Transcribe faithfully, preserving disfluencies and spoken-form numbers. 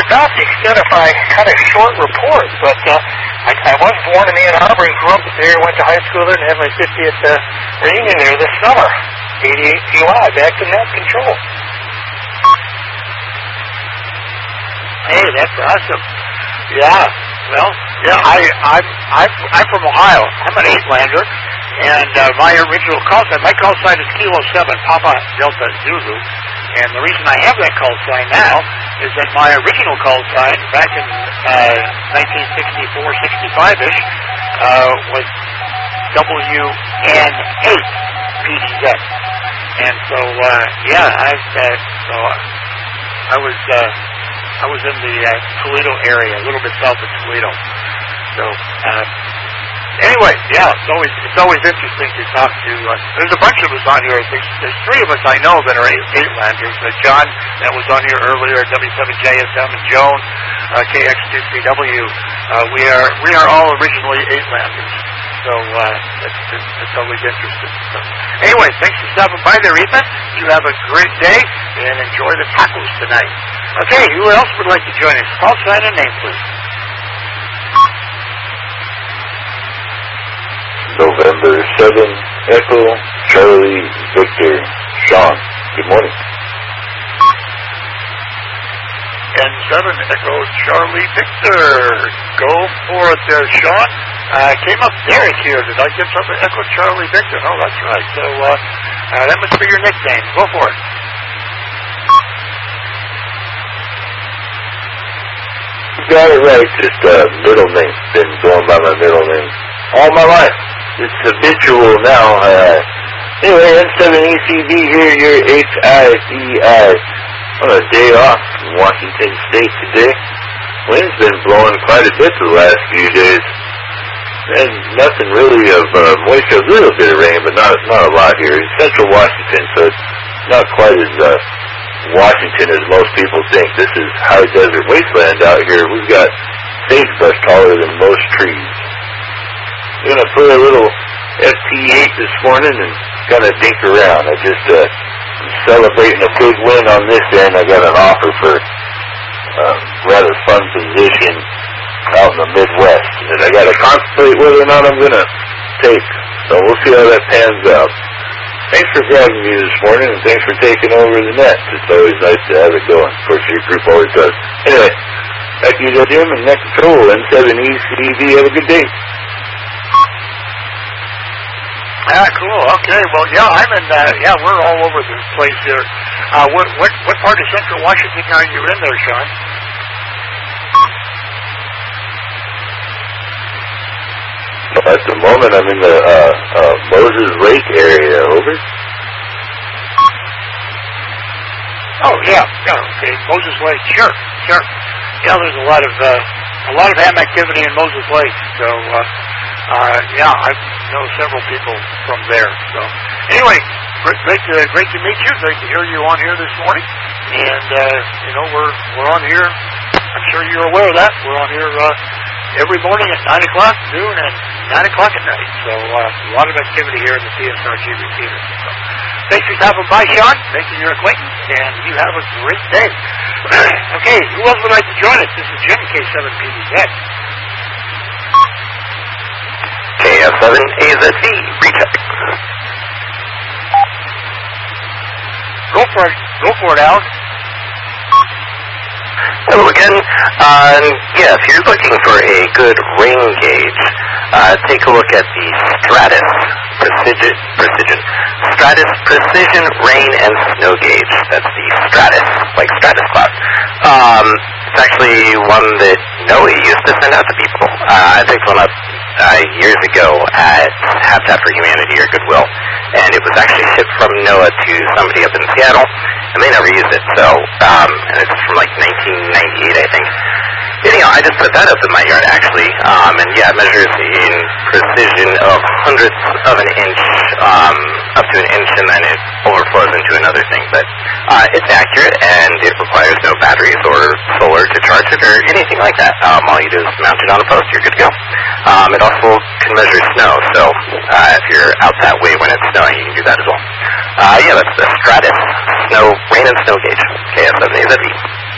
about the extent of my kind of short report, but uh, I, I was born in Ann Arbor and grew up there, went to high school there, and had my fiftieth uh, reunion there this summer. eighty-eight P Y, back to net control. Hey, that's awesome. Yeah, well, yeah, I, I'm, I'm, I'm from Ohio. I'm an eight-lander, and uh, my original call sign, my call sign is Kilo seven, Papa Delta Zulu, and the reason I have that call sign now is that my original call sign back in uh, nineteen sixty-four, sixty-five-ish uh, was W N eight P D Z. And so, uh, yeah, I've, uh, so I was, uh, I was in the uh, Toledo area, a little bit south of Toledo. So, uh, anyway, yeah, it's always it's always interesting to talk to. Uh, there's a bunch of us on here. There's, there's three of us I know that are eight, Eightlanders. Uh, John, that was on here earlier, W seven J S M, and Joan, uh, K X two C W. Uh, we are we are all originally Eightlanders. So uh, it's, it's, it's always interesting. So, anyway, thanks for stopping by there, Ethan. You have a great day and enjoy the tacos tonight. Okay, who else would like to join us? Call sign and name, please. November seventh, Echo, Charlie, Victor, Sean. Good morning. And seven, Echo, Charlie, Victor. Go for it there, Sean. Uh, came up Derek here. Did I get something? Echo, Charlie, Victor. Oh, that's right. So uh, uh, that must be your nickname. Go for it. You got it right. Just uh, middle name. Been going by my middle name all my life. It's habitual now. Uh, anyway, N seven E C B here, your H I D I. On a day off in Washington State today. Wind's been blowing quite a bit the last few days. And nothing really of uh, moisture, a little bit of rain, but not not a lot here. It's central Washington, so it's not quite as uh, Washington as most people think. This is high desert wasteland out here. We've got sagebrush taller than most trees. I'm going to put a little F T eight this morning and kind of dink around. I just uh, I'm celebrating a big win on this end. I got an offer for a rather fun position out in the Midwest, and I got to contemplate whether or not I'm going to take. So we'll see how that pans out. Thanks for grabbing me this morning, and thanks for taking over the net. It's always nice to have it going. Of course, your group always does. Anyway, back to you, Jim, and Net Control, N seven E C B. Have a good day. Ah, cool. Okay. Well, yeah, I'm in. Uh, yeah, we're all over the place here. Uh, what what what part of Central Washington are you in there, Sean? At the moment, I'm in the uh, uh, Moses Lake area. Over. Oh yeah, yeah. Okay, Moses Lake. Sure, sure. Yeah, there's a lot of uh, a lot of ham activity in Moses Lake. So uh, uh, yeah, I know several people from there. So anyway, great, great to great to meet you. Great to hear you on here this morning. And uh, you know, we're we're on here. I'm sure you're aware of that. We're on here uh, every morning at nine o'clock, noon, and nine o'clock at night. So uh, a lot of activity here in the C S R G receiver. So thanks for stopping by, Sean. Thanks for your acquaintance, and you have a great day. Okay, who else would like to join us? This is Jim, K seven P D Z. K F seven A Z V, recheck. Go for it. Go for it, Alex. Hello again. Um, yeah, if you're looking for a good rain gauge, uh, take a look at the Stratus Precision, Precision, Stratus Precision Rain and Snow Gauge. That's the Stratus, like Stratus Cloud. Um, it's actually one that NOAA used to send out to people. Uh, I picked one up uh, years ago at Habitat for Humanity or Goodwill, and it was actually shipped from NOAA to somebody up in Seattle, and they never used it. So, um, and it's from like nineteen ninety-eight, I think. Anyhow, I just put that up in my yard, actually, um, and yeah, it measures in precision of hundredths of an inch, um, up to an inch, and then it overflows into another thing. But uh, it's accurate, and it requires no batteries or solar to charge it or anything like that. Um, all you do is mount it on a post. You're good to go. Um, it also can measure snow, so uh, if you're out that way when it's snowing, you can do that as well. Uh, yeah, that's the Stratus Snow Rain and Snow Gauge, K S seven A Z V.